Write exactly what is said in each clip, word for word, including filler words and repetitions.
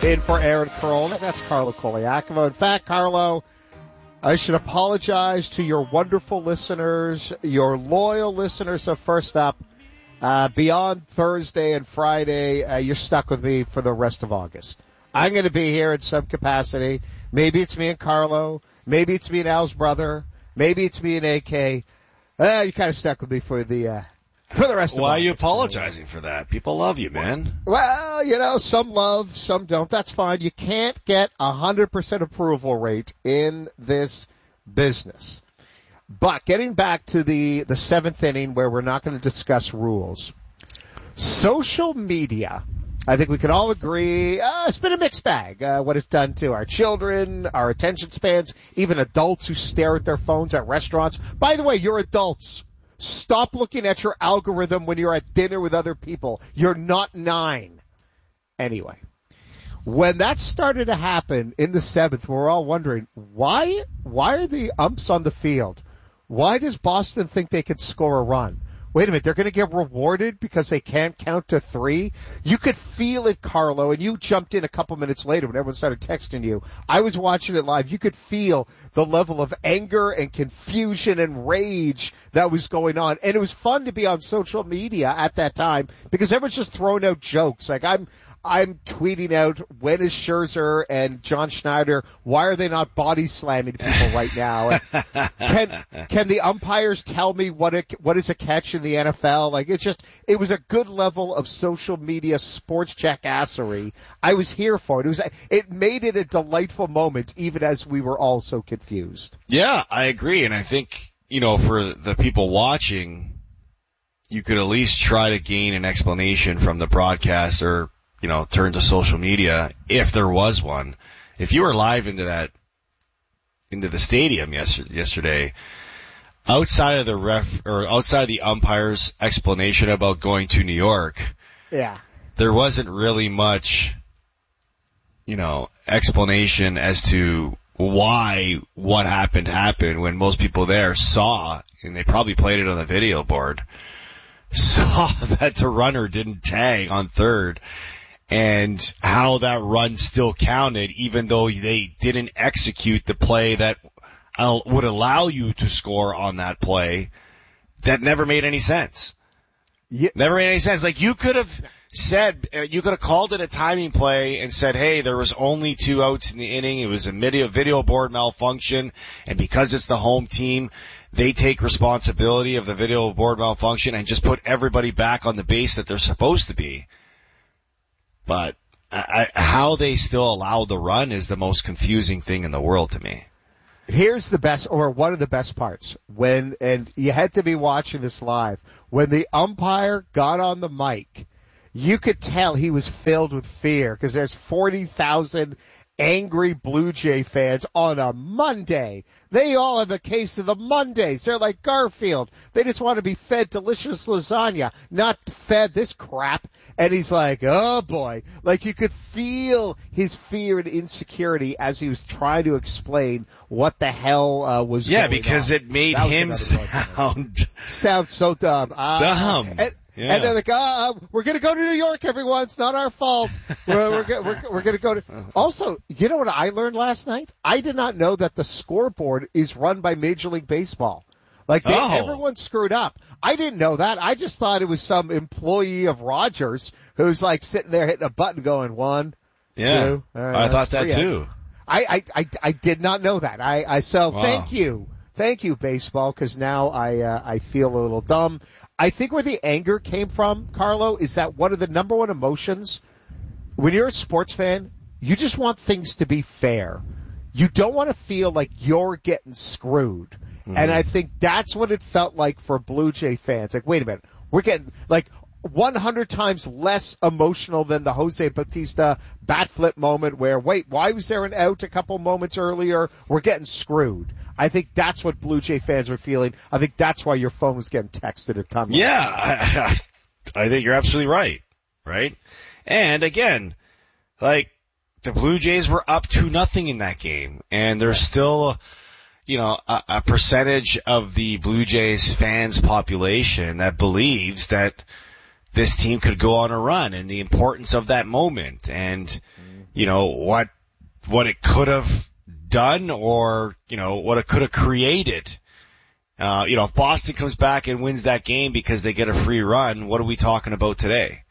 in for Aaron Corona. That's Carlo Koliakovo. In fact, Carlo, I should apologize to your wonderful listeners, your loyal listeners. So first up, uh, beyond Thursday and Friday, uh, you're stuck with me for the rest of August. I'm going to be here in some capacity. Maybe it's me and Carlo. Maybe it's me and Al's brother. Maybe it's me and A K. Uh, you kind of stuck with me for the, uh, for the rest of August. Why are you apologizing for that? People love you, man. Well, you know, some love, some don't. That's fine. You can't get a hundred percent approval rate in this business. But getting back to the, the seventh inning where we're not going to discuss rules. Social media, I think we can all agree, uh, it's been a mixed bag, uh, what it's done to our children, our attention spans, even adults who stare at their phones at restaurants. By the way, you're adults. Stop looking at your algorithm when you're at dinner with other people. You're not nine. Anyway, when that started to happen in the seventh, we're all wondering, why, why are the umps on the field? Why does Boston think they can score a run? Wait a minute, they're going to get rewarded because they can't count to three? You could feel it, Carlo, and you jumped in a couple minutes later when everyone started texting you. I was watching it live. You could feel the level of anger and confusion and rage that was going on. And it was fun to be on social media at that time because everyone's just throwing out jokes. Like I'm, I'm tweeting out, when is Scherzer and John Schneider, why are they not body slamming people right now? can, can the umpires tell me what a, what is a catch in the N F L? Like it's just, it was a good level of social media sports jackassery. I was here for it. It was, it made it a delightful moment even as we were all so confused. Yeah, I agree. And I think, you know, for the people watching, you could at least try to gain an explanation from the broadcaster, you know, turn to social media, if there was one. If you were live into that, into the stadium yesterday, yesterday, outside of the ref, or outside of the umpire's explanation about going to New York, yeah, there wasn't really much, you know, explanation as to why what happened happened when most people there saw, and they probably played it on the video board, saw that the runner didn't tag on third. And how that run still counted, even though they didn't execute the play that would allow you to score on that play, that never made any sense. Yeah. Never made any sense. Like you could have said, you could have called it a timing play and said, hey, there was only two outs in the inning. It was a video, video board malfunction. And because it's the home team, they take responsibility of the video board malfunction and just put everybody back on the base that they're supposed to be. But I, how they still allow the run is the most confusing thing in the world to me. Here's the best, or one of the best parts, when, and you had to be watching this live, when the umpire got on the mic, you could tell he was filled with fear because there's forty thousand angry Blue Jay fans on a Monday. They all have a case of the Mondays. They're like Garfield. They just want to be fed delicious lasagna, not fed this crap. And he's like, oh boy. Like you could feel his fear and insecurity as he was trying to explain what the hell uh, was yeah, going on. Yeah, because it made him sound... sound so dumb. Uh, dumb. And, Yeah. And they're like, ah, oh, we're going to go to New York, everyone. It's not our fault. We're, we're, we're, we're going to go to. Also, you know what I learned last night? I did not know that the scoreboard is run by Major League Baseball. Like, they, oh. everyone screwed up. I didn't know that. I just thought it was some employee of Rogers who's like sitting there hitting a button going, one, yeah. two. Right, I thought that too. I, I, I, I did not know that. I, I, so wow. thank you. Thank you, baseball, because now I, uh, I feel a little dumb. I think where the anger came from, Carlo, is that one of the number one emotions, when you're a sports fan, you just want things to be fair. You don't want to feel like you're getting screwed. Mm-hmm. And I think that's what it felt like for Blue Jay fans. Like, wait a minute, we're getting, like, one hundred times less emotional than the Jose Bautista bat flip moment where, wait, why was there an out a couple moments earlier? We're getting screwed. I think that's what Blue Jay fans were feeling. I think that's why your phone was getting texted a ton. Yeah, I, I, I think you're absolutely right, right? And again, like, the Blue Jays were up to nothing in that game, and there's still, you know, a, a percentage of the Blue Jays fans population that believes that this team could go on a run and the importance of that moment. And, you know, what, what it could have done or, you know, what it could have created. Uh, you know, if Boston comes back and wins that game because they get a free run, what are we talking about today?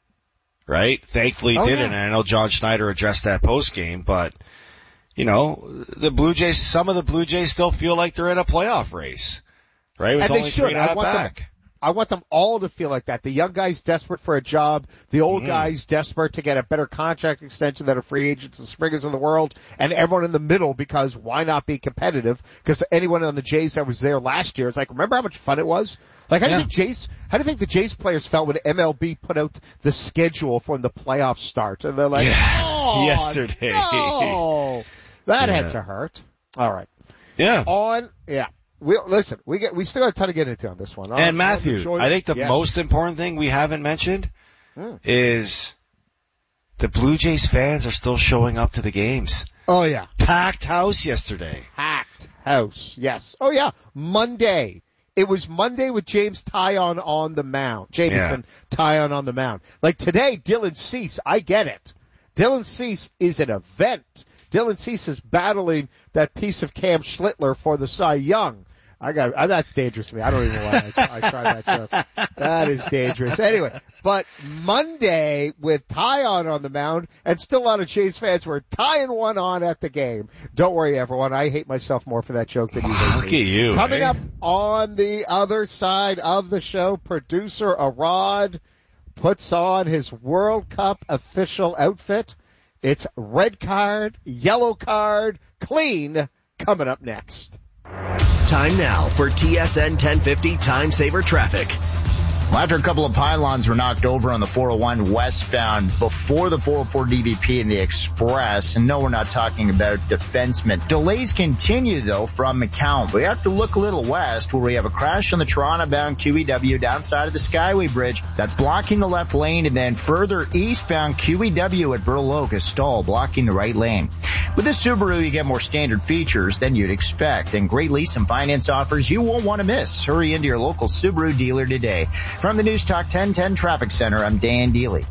Right? Thankfully oh, didn't, yeah. and I know John Schneider addressed that post game, but, you know, the Blue Jays, some of the Blue Jays still feel like they're in a playoff race. Right? With and only they three should. and a I half want back. them, I want them all to feel like that. The young guys desperate for a job, the old mm. guys desperate to get a better contract extension than a free agents and springers in the world, and everyone in the middle because why not be competitive? Because anyone on the Jays that was there last year, it's like, remember how much fun it was? Like, how do you Yeah. think Jays, how do you think the Jays players felt when M L B put out the schedule for when the playoffs start? And they're like, yeah. oh, yesterday. No. That yeah. had to hurt. All right. Yeah. On, yeah. We listen. We get. We still have a ton to get into on this one. And Matthew, I think the yes. most important thing we haven't mentioned mm. is the Blue Jays fans are still showing up to the games. Oh yeah, packed house yesterday. Packed house. Yes. Oh yeah. Monday. It was Monday with James Tyon on the mound. Jameson yeah. Tyon on the mound. Like today, Dylan Cease. I get it. Dylan Cease is an event. Dylan Cease is battling that piece of Cam Schlittler for the Cy Young. I got, I, that's dangerous to me. I don't even know why I, I tried that joke. That is dangerous. Anyway, but Monday with Tyon on the mound, and still a lot of Jays fans were tying one on at the game. Don't worry, everyone. I hate myself more for that joke than you hate Look me. at you. Coming eh? up on the other side of the show, producer Arad puts on his World Cup official outfit. It's red card, yellow card, clean, coming up next. Time now for T S N ten fifty Time Saver Traffic. Well, after a couple of pylons were knocked over on the four oh one westbound before the four oh four D V P and the Express, and no, we're not talking about defensemen. Delays continue, though, from McCown. We have to look a little west where we have a crash on the Toronto-bound Q E W downside of the Skyway Bridge. That's blocking the left lane, and then further eastbound Q E W at Burl Oak is stalled, blocking the right lane. With this Subaru, you get more standard features than you'd expect, and great lease and finance offers you won't want to miss. Hurry into your local Subaru dealer today. From the News Talk ten ten Traffic Center, I'm Dan Deely.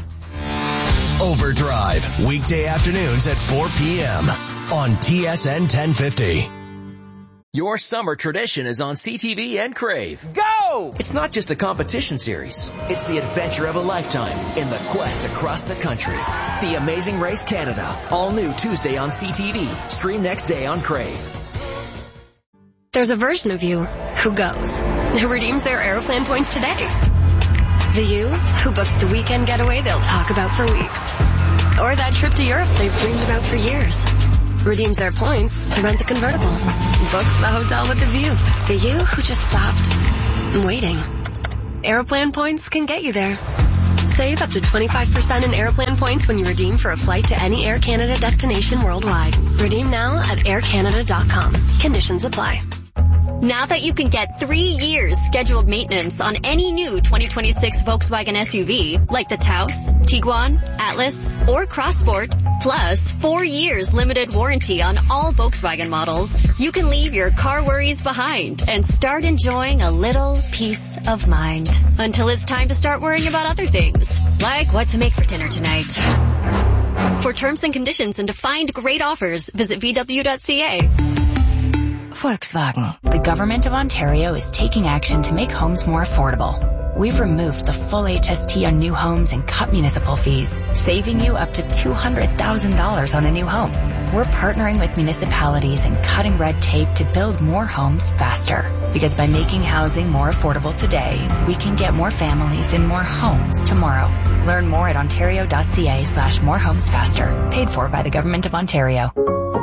Overdrive, weekday afternoons at four p.m. on T S N ten fifty. Your summer tradition is on C T V and Crave. Go! It's not just a competition series. It's the adventure of a lifetime in the quest across the country. The Amazing Race Canada, all new Tuesday on C T V. Stream next day on Crave. There's a version of you who goes, who redeems their Aeroplan points today. The you who books the weekend getaway they'll talk about for weeks. Or that trip to Europe they've dreamed about for years. Redeems their points to rent the convertible. Books the hotel with the view. The you who just stopped waiting. Aeroplan points can get you there. Save up to twenty-five percent in Aeroplan points when you redeem for a flight to any Air Canada destination worldwide. Redeem now at air canada dot com. Conditions apply. Now that you can get three years scheduled maintenance on any new twenty twenty-six Volkswagen S U V, like the Taos, Tiguan, Atlas, or Crossport, plus four years limited warranty on all Volkswagen models, you can leave your car worries behind and start enjoying a little peace of mind. Until it's time to start worrying about other things, like what to make for dinner tonight. For terms and conditions and to find great offers, visit v w dot c a. Volkswagen. The Government of Ontario is taking action to make homes more affordable. We've removed the full H S T on new homes and cut municipal fees, saving you up to two hundred thousand dollars on a new home. We're partnering with municipalities and cutting red tape to build more homes faster. Because by making housing more affordable today, we can get more families in more homes tomorrow. Learn more at ontario dot c a slash more homes faster. Paid for by the Government of Ontario.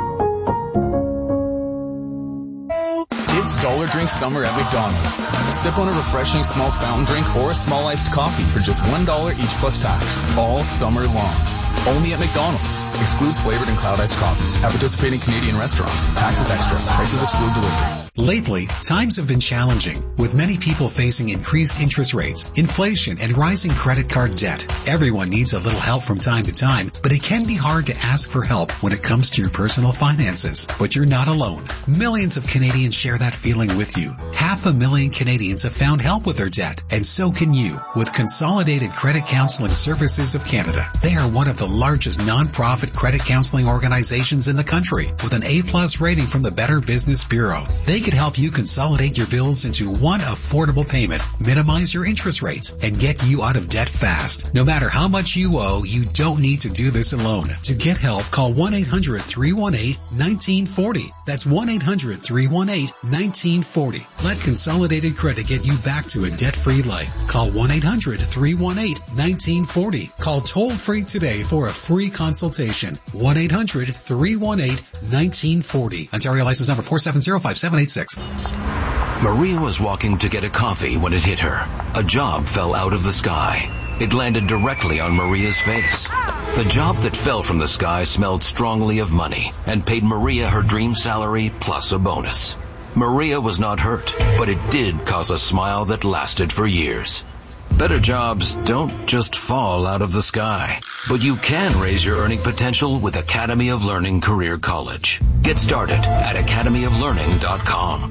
It's Dollar Drink Summer at McDonald's. Sip on a refreshing small fountain drink or a small iced coffee for just one dollar each plus tax, all summer long. Only at McDonald's. Excludes flavored and cloud iced coffees at participating Canadian restaurants. Taxes extra. Prices exclude delivery. Lately, times have been challenging, with many people facing increased interest rates, inflation, and rising credit card debt. Everyone needs a little help from time to time, but it can be hard to ask for help when it comes to your personal finances. But you're not alone. Millions of Canadians share that feeling with you. Half a million Canadians have found help with their debt, and so can you with Consolidated Credit Counseling Services of Canada. They are one of the largest non-profit credit counseling organizations in the country, with an A-plus rating from the Better Business Bureau. They can help you consolidate your bills into one affordable payment, minimize your interest rates, and get you out of debt fast. No matter how much you owe, you don't need to do this alone. To get help, call one eight hundred, three one eight, one nine four zero. That's one eight hundred, three one eight, one nine four zero. Let Consolidated Credit get you back to a debt-free life. Call one eight hundred, three one eight, one nine four zero. Call toll-free today for a free consultation. one eight hundred, three one eight, one nine four zero. Ontario license number four seven zero, five seven eight six. Maria was walking to get a coffee when it hit her. A job fell out of the sky. It landed directly on Maria's face. The job that fell from the sky smelled strongly of money and paid Maria her dream salary plus a bonus. Maria was not hurt, but it did cause a smile that lasted for years. Better jobs don't just fall out of the sky, but you can raise your earning potential with Academy of Learning Career College. Get started at academy of learning dot com.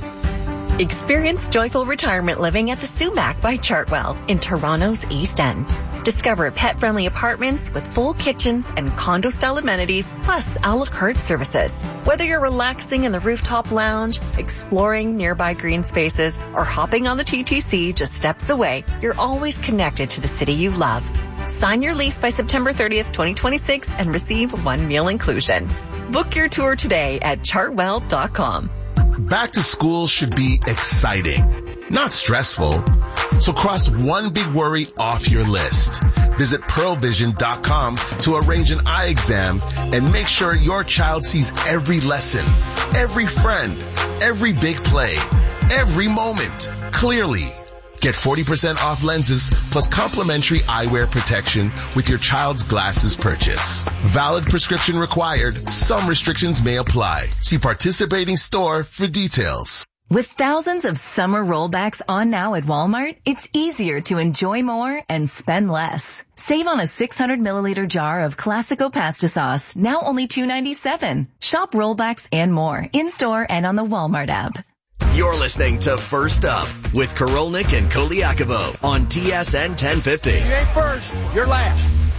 Experience joyful retirement living at the Sumac by Chartwell in Toronto's East End. Discover pet-friendly apartments with full kitchens and condo-style amenities, plus a la carte services. Whether you're relaxing in the rooftop lounge, exploring nearby green spaces, or hopping on the T T C just steps away, you're always connected to the city you love. Sign your lease by September thirtieth, twenty twenty-six and receive one meal inclusion. Book your tour today at chartwell dot com. Back to school should be exciting, not stressful. So cross one big worry off your list. Visit pearl vision dot com to arrange an eye exam and make sure your child sees every lesson, every friend, every big play, every moment clearly. Get forty percent off lenses plus complimentary eyewear protection with your child's glasses purchase. Valid prescription required. Some restrictions may apply. See participating store for details. With thousands of summer rollbacks on now at Walmart, it's easier to enjoy more and spend less. Save on a six hundred milliliter jar of Classico pasta sauce, now only two ninety-seven. Shop rollbacks and more in-store and on the Walmart app. You're listening to First Up with Korolnik and Koliakovo on T S N ten fifty. You ain't first, you're last.